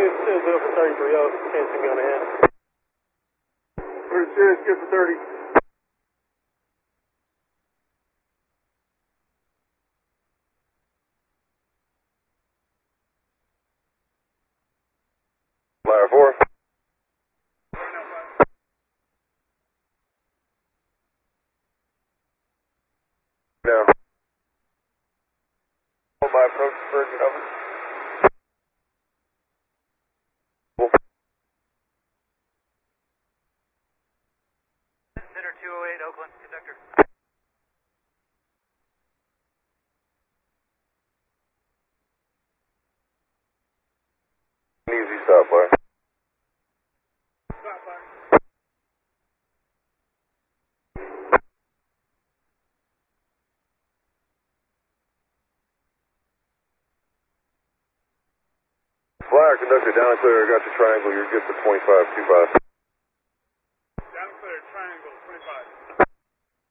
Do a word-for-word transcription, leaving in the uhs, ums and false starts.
Still good for thirty-three oh, chance to go ahead. thirty-six, good for thirty. Flyer four. Down. Hold my approach Virgin over. Center two oh eight, Oakland, conductor. Easy stop, Flyer. Stop, Flyer. Flyer, conductor, down and clear. Got your triangle. You're good for twenty-five, two five. Down clear, triangle, twenty-five.